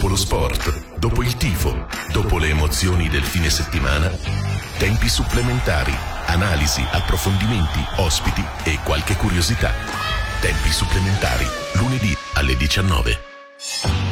dopo lo sport, dopo il tifo, dopo le emozioni del fine settimana, tempi supplementari, analisi, approfondimenti, ospiti e qualche curiosità. Tempi supplementari, lunedì alle 19.